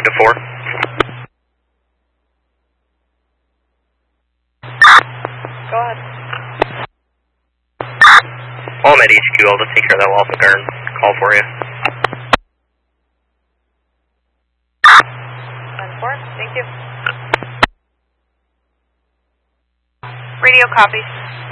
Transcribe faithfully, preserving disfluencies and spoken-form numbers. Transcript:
five to four. Go ahead. While I'm at H Q, I'll just take care of that Wallace McGurn call for you. ten four, thank you. Radio copy.